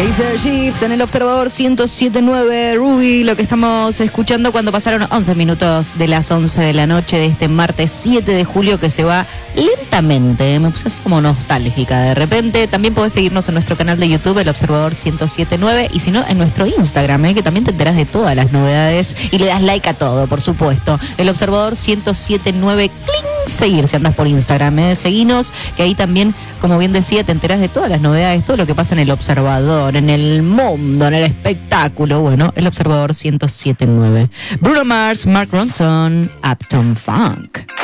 Kaiser Chiefs en el Observador 107.9 Ruby, lo que estamos escuchando cuando pasaron 11 minutos de las 11 de la noche de este martes 7 de julio que se va lentamente. Me puse así como nostálgica de repente. También podés seguirnos en nuestro canal de YouTube, El Observador 107.9, y si no, en nuestro Instagram, que también te enterás de todas las novedades y le das like a todo, por supuesto. El Observador 107.9, ¡cling! Seguir si andas por Instagram, seguinos, que ahí también, como bien decía, te enterás de todas las novedades, todo lo que pasa en El Observador, en el mundo, en el espectáculo. Bueno, El Observador 107.9. Bruno Mars, Mark Ronson, Uptown Funk.